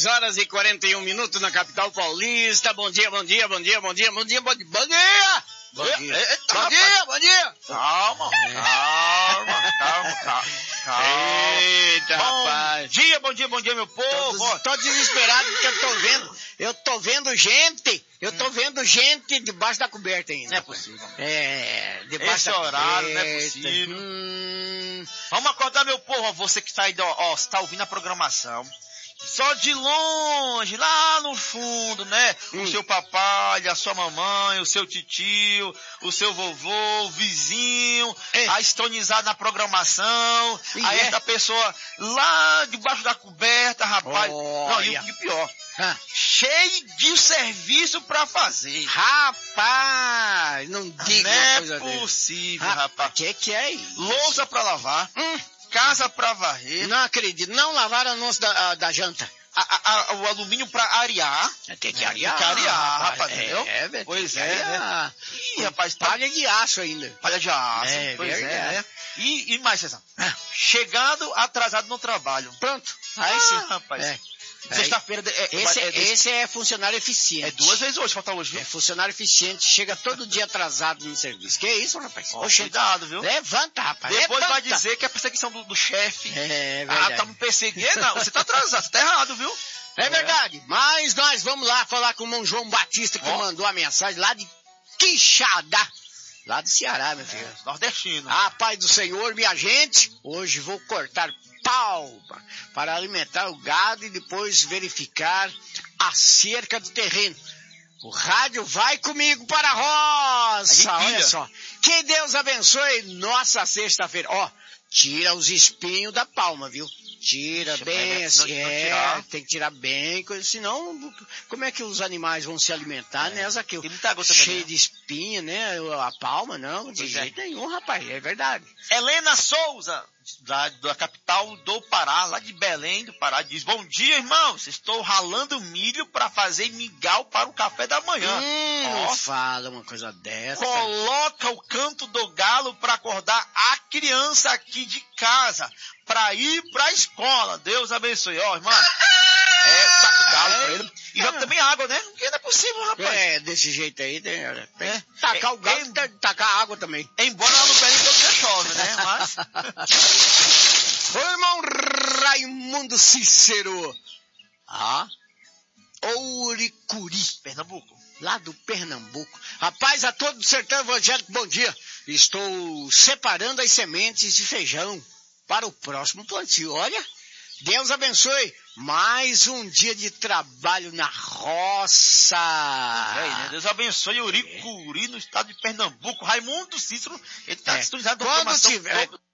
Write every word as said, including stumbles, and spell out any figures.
dez horas e quarenta e um minutos na capital paulista. Bom dia, bom dia, bom dia, bom dia, bom dia, bom dia, bom dia! Bom dia, Eita, bom dia, bom dia! Calma, calma, calma, calma, calma. Eita, bom rapaz. dia, bom dia, bom dia, meu povo. Tô, tô desesperado porque eu tô vendo, eu tô vendo gente, eu tô vendo gente debaixo da coberta ainda. Não é possível. É, debaixo Esse da horário coberta. não é possível. Hum, Vamos acordar, meu povo, você que tá aí, ó, ó, você tá ouvindo a programação. Só de longe, lá no fundo, né? Hum. O seu papai, a sua mamãe, o seu titio, o seu vovô, o vizinho, É. aí estronizado na programação. E aí é. essa pessoa lá debaixo da coberta, rapaz. Não, e o Olha. e o pior, ah. cheio de serviço pra fazer. Rapaz, não diga Não uma é coisa dessa. possível, Ah, rapaz. que que é isso? Louça pra lavar, Hum, casa pra varrer, não acredito, não lavaram a nossa da, a- da janta. a- a- a- o alumínio pra arear. Tem que É, arear. tem que arear, rapaz, é, entendeu? É, velho, Pois tem que é, né? arear. Ih, rapaz, tá Palha de aço ainda. palha de aço. É, pois verdade. é, né? E, e mais, César? Ah. Chegando atrasado no trabalho. Pronto, aí Ah, sim. rapaz. É. Sexta-feira é, é, Esse, é, é, esse é funcionário eficiente. é duas vezes hoje, falta hoje, viu? É funcionário eficiente, chega todo dia atrasado no serviço. Que isso, rapaz? Ó, Oxente. cuidado, viu? Levanta, rapaz. Depois levanta. vai dizer que é perseguição do, do chefe. É Ah, verdade. tá me perseguindo? Não, você tá atrasado, você tá errado, viu? É verdade, mas nós vamos lá falar com o irmão João Batista, que Ó. mandou a mensagem lá de Quixadá, lá do Ceará, meu filho. É, nordestino. Ah, Pai do Senhor, minha gente, hoje vou cortar palma para alimentar o gado e depois verificar a cerca do terreno. O rádio vai comigo para a roça, A gente olha pilha. só. Que Deus abençoe nossa sexta-feira. Ó, tira os espinhos da palma, viu? Tira Deixa bem bem, assim, não- não é, tirar. tem que tirar bem, coisa, senão como é que os animais vão se alimentar, né, Zaqueu? Tem muita água também, Cheio né? de espinha, né, a palma, não, de Pois é. jeito nenhum, rapaz, é verdade. Helena Souza, da, da capital do Pará, lá de Belém do Pará, diz: bom dia, irmãos, estou ralando milho para fazer mingau para o café da manhã. Hum, Ó, não fala uma coisa dessa. cara. coloca o canto do galo para acordar a criança aqui de casa, para ir para a escola. Deus abençoe. Ó, irmão, é, taca o galo É. pra ele. E joga também água, né? Porque não é possível, rapaz. É, desse jeito aí, tem, tem que É. tacar É, o galo é. e ta- tacar água também. Embora lá no Belém todo dia chove, né? Mas... Ô, irmão Raimundo Cícero. Ah, Ouricuri, Pernambuco. lá do Pernambuco. Rapaz, a todo o sertão evangélico, bom dia. Estou separando as sementes de feijão para o próximo plantio. Olha, Deus abençoe. Mais um dia de trabalho na roça. É, né? Deus abençoe o Uricuri no estado de Pernambuco. Raimundo Cícero, ele tá É. sintonizado na Quando programação tiver- todo